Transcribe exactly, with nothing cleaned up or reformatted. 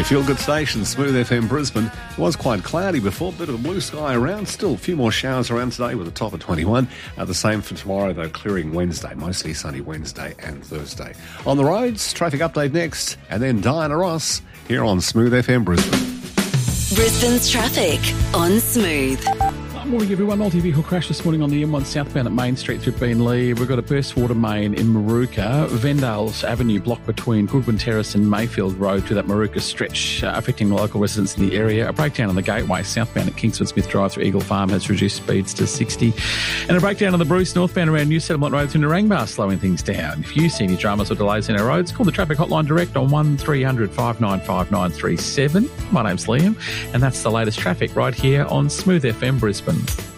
Your feel-good station, Smooth F M Brisbane. It was quite cloudy before, bit of a blue sky around. Still a few more showers around today with a top of twenty-one. Uh, the same for tomorrow, though, clearing Wednesday. Mostly sunny Wednesday and Thursday. On the roads, traffic update next. And then Diana Ross here on Smooth F M Brisbane. Brisbane's traffic on Smooth. Good morning, everyone. Multi-vehicle crash this morning on the M one southbound at Main Street through Beenleigh. We've got a burst water main in Maruka. Vendale's Avenue blocked between Goodwin Terrace and Mayfield Road to that Maruka stretch, uh, affecting local residents in the area. A breakdown on the Gateway southbound at Kingsford Smith Drive through Eagle Farm has reduced speeds to sixty. And a breakdown on the Bruce northbound around New Settlement Road through Narangba, slowing things down. If you see any dramas or delays in our roads, call the traffic hotline direct on one three hundred five nine five nine three seven. My name's Liam, and that's the latest traffic right here on Smooth F M Brisbane.